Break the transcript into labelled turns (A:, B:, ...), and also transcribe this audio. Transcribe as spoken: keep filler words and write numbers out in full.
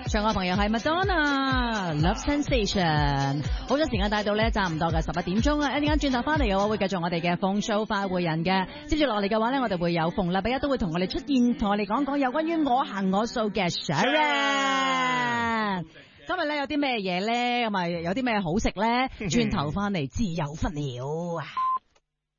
A: 唱歌朋友係 Madonna Love Sensation， 好咗時間帶到呢差唔多嘅十一點鐘啦，一陣間轉頭翻嚟嘅話會繼續我哋嘅風騷快活人嘅，接住落嚟嘅話呢，我哋會有逢禮拜一都會同我哋出現，同我哋講講有關於我行我素嘅 Sharon。今日咧有啲咩嘢咧，咁啊有啲咩好食咧？轉頭翻嚟自有分曉啊！